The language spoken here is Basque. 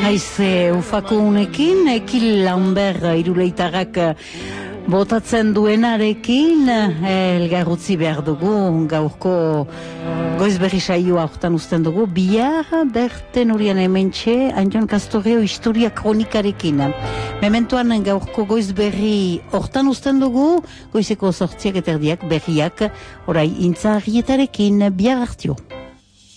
Haize ufako unekin, Ekil Lambert iruleitarrak botatzen duenarekin elgarrutzi behar dugu, gaurko goizberri saioa hortan usten dugu, bihar berten horian hementxe, Anjon Castoreo historia kronikarekin. Mementoan gaurko goizberri hortan usten dugu, goizeko 8 eta erdiak berriak, orai intzarrietarekin, bihar hartio.